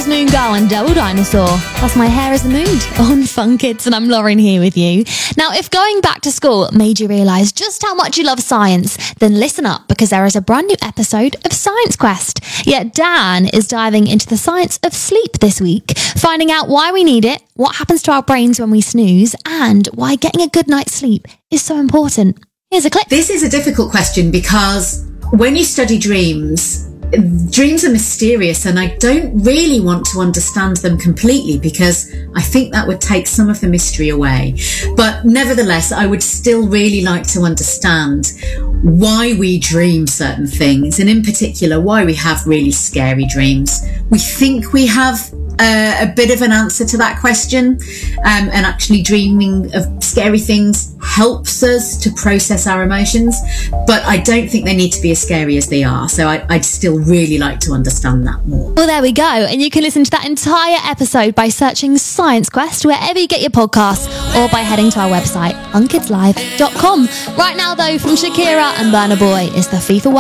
James Moongirl and Double Dinosaur. That's My Hair is the Mood on Fun Kids, and I'm Lauren here with you. Now, if going back to school made you realise just how much you love science, then listen up, because there is a brand new episode of Science Quest. Yeah, Dan is diving into the science of sleep this week, finding out why we need it, what happens to our brains when we snooze, and why getting a good night's sleep is so important. Here's a clip. This is a difficult question because when you study dreams are mysterious, and I don't really want to understand them completely because I think that would take some of the mystery away. But nevertheless, I would still really like to understand why we dream certain things, and in particular, why we have really scary dreams. We think we have a bit of an answer to that question, and actually dreaming of scary things helps us to process our emotions, but I don't think they need to be as scary as they are. So I'd still really like to understand that more. Well, there we go. And you can listen to that entire episode by searching Science Quest wherever you get your podcasts, or by heading to our website, funkidslive.com. Right now, though, from Shakira and Burna Boy is the FIFA World